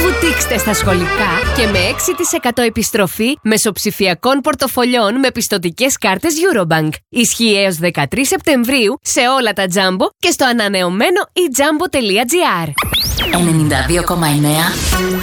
Βουτήξτε στα σχολικά και με 6% επιστροφή μεσοψηφιακών πορτοφολιών με πιστωτικές κάρτες Eurobank. Ισχύει έως 13 Σεπτεμβρίου σε όλα τα Jumbo και στο ανανεωμένο ejumbo.gr. 92,9